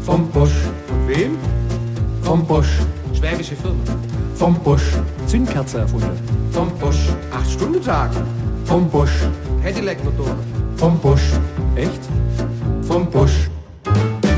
Vom Busch. Von wem? Vom Busch. Schwäbische Firma. Vom Busch. Zündkerze erfunden. Vom Busch. 8-Stunden-Tag. Vom Busch. Cadillac-Motor. Vom Busch. Echt? Vom Busch.